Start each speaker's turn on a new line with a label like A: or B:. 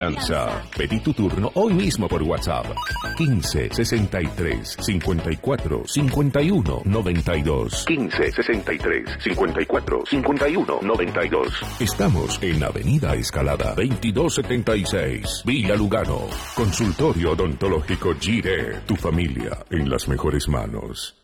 A: Pedí tu turno hoy mismo por WhatsApp. 15 63 54 51 92. 15 63 54 51 92. Estamos en Avenida Escalada 2276, Villa Lugano. Consultorio odontológico Gire. Tu familia en las mejores manos.